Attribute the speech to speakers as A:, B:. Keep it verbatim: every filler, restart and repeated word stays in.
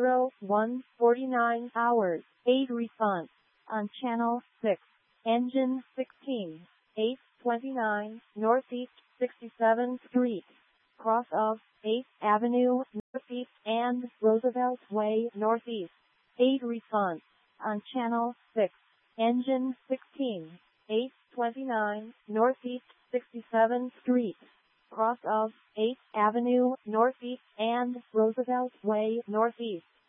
A: zero one forty-nine hours. eight response on channel six. Engine sixteen. eight twenty-nine Northeast sixty-seventh Street. Cross of eighth Avenue Northeast and Roosevelt Way Northeast. eight response on channel six. Engine sixteen. eight twenty-nine Northeast sixty-seventh Street. Cross of eighth Avenue Northeast and Roosevelt Way Northeast.